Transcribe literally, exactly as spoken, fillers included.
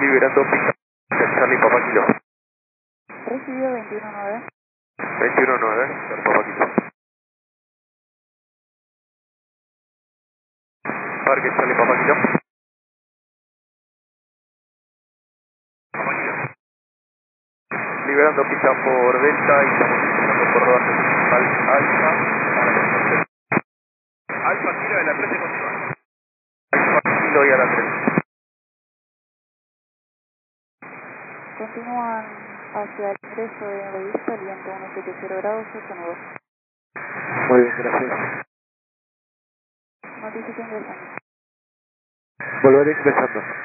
liberando pista Charlie Papa Kilo. Recibido veintiuno nueve. veintiuno nueve, Papa Kilo. Parque Charlie Papa Kilo. Papa Kilo. Liberando pista por Delta y estamos empezando por rodaje al Alfa. Alfa Kilo de la tres continua. Alfa Kilo y a la tres. Continúan hacia el ingreso de revista, el viento ciento setenta grados, ocho nudos. Muy bien, gracias. Noticia que ingresan. Volveré ingresando.